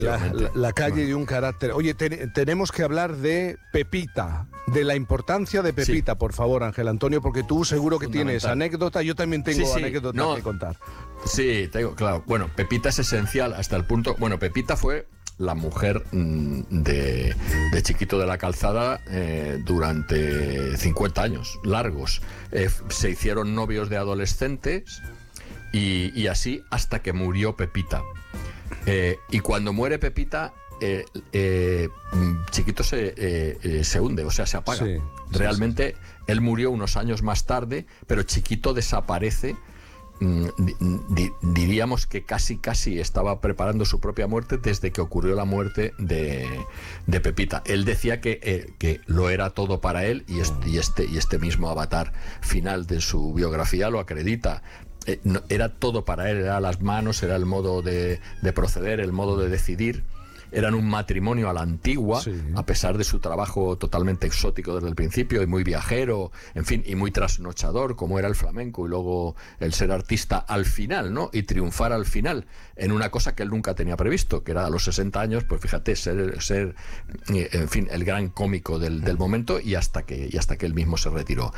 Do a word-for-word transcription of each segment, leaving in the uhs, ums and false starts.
La, la, la calle y un carácter. Oye, te, tenemos que hablar de Pepita, de la importancia de Pepita, sí. Por favor, Ángel Antonio, porque tú seguro que tienes anécdota, yo también tengo sí, sí. anécdotas no, que contar. Sí, tengo, claro. Bueno, Pepita es esencial hasta el punto... Bueno, Pepita fue la mujer de, de Chiquito de la Calzada eh, durante cincuenta años largos. Eh, se hicieron novios de adolescentes y, y así hasta que murió Pepita. Eh, y cuando muere Pepita, eh, eh, Chiquito se, eh, eh, se hunde, o sea, se apaga. Sí, Realmente, sí, sí. Él murió unos años más tarde, pero Chiquito desaparece. Di, diríamos que casi casi estaba preparando su propia muerte desde que ocurrió la muerte de, de Pepita. Él decía que, eh, que lo era todo para él y este, y, este, y este mismo avatar final de su biografía lo acredita. Eh, no, era todo para él, era las manos, era el modo de, de proceder, el modo de decidir. Eran un matrimonio a la antigua, sí. A pesar de su trabajo totalmente exótico desde el principio y muy viajero, en fin, y muy trasnochador, como era el flamenco, y luego el ser artista al final, ¿no? Y triunfar al final en una cosa que él nunca tenía previsto, que era a los sesenta años, pues fíjate, ser, ser en fin, el gran cómico del, del momento y hasta que y hasta que él mismo se retiró.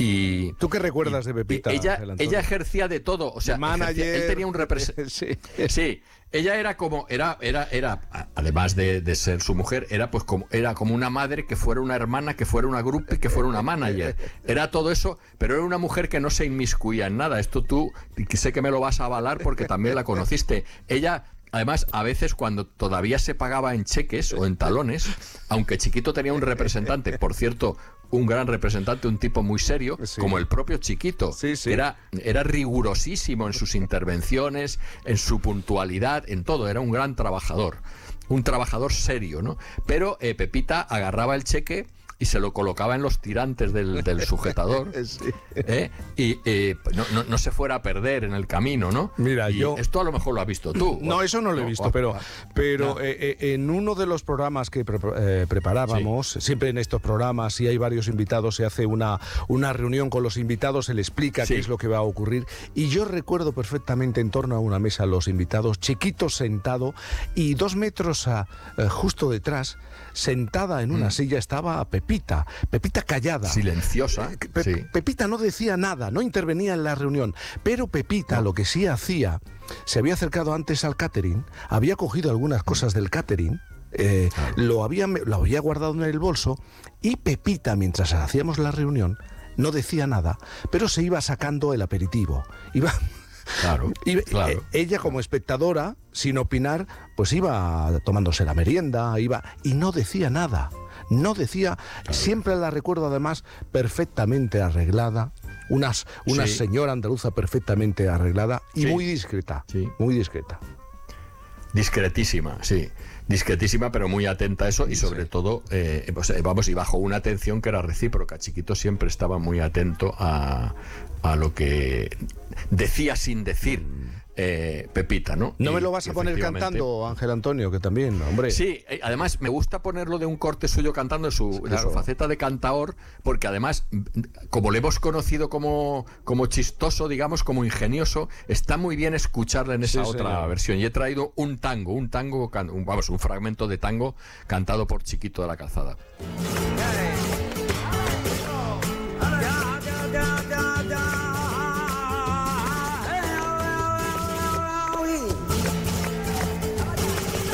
Y ¿tú qué recuerdas y, de Pepita? Ella, ella ejercía de todo, o sea, manager, ejercía, él tenía un representante. Sí. sí. Ella era como, era, era, era, además de, de ser su mujer, era pues como, era como una madre, que fuera una hermana, que fuera una groupie, que fuera una manager. Era todo eso, pero era una mujer que no se inmiscuía en nada. Esto tú, sé que me lo vas a avalar porque también la conociste. Ella, además, a veces cuando todavía se pagaba en cheques o en talones, aunque Chiquito tenía un representante, por cierto, un gran representante, un tipo muy serio, sí. Como el propio Chiquito. Sí, sí. Era, era rigurosísimo en sus intervenciones, en su puntualidad, en todo. Era un gran trabajador, un trabajador serio, ¿no? Pero eh, Pepita agarraba el cheque y se lo colocaba en los tirantes del, del sujetador, sí. ¿eh? Y eh, no, no, no se fuera a perder en el camino, ¿no? Mira, y yo... esto a lo mejor lo has visto tú. No, eso no lo he visto, pero, pero no. eh, eh, en uno de los programas que pre eh, preparábamos, sí. Siempre en estos programas, si hay varios invitados, se hace una, una reunión con los invitados, se le explica sí. Qué es lo que va a ocurrir, y yo recuerdo perfectamente en torno a una mesa los invitados, Chiquito sentado, y dos metros a, eh, justo detrás, sentada en una mm. silla, estaba Pepita, Pepita callada. Silenciosa. Pe sí. Pepita no decía nada, no intervenía en la reunión, pero Pepita no. Lo que sí hacía, se había acercado antes al catering, había cogido algunas cosas del catering, eh, claro. lo, había, lo había guardado en el bolso, y Pepita, mientras hacíamos la reunión, no decía nada, pero se iba sacando el aperitivo, iba... Claro, y, claro. Ella como espectadora, sin opinar, pues iba tomándose la merienda, iba y no decía nada, no decía, claro. Siempre la recuerdo además perfectamente arreglada, unas, una sí. Señora andaluza perfectamente arreglada y sí. Muy discreta, sí. Muy discreta. Discretísima, sí. Discretísima, pero muy atenta a eso y sobre sí. Todo, eh, pues, vamos, y bajo una atención que era recíproca. Chiquito siempre estaba muy atento a, a lo que decía sin decir eh, Pepita, ¿no? No y, me lo vas a poner cantando, Ángel Antonio, que también, hombre. Sí, eh, además me gusta ponerlo de un corte suyo cantando en su, claro. De su faceta de cantaor, porque además, como le hemos conocido como, como chistoso, digamos, como ingenioso, está muy bien escucharle en esa sí, otra señor. Versión. Y he traído un tango, un tango, un, vamos, un fragmento de tango cantado por Chiquito de la Calzada.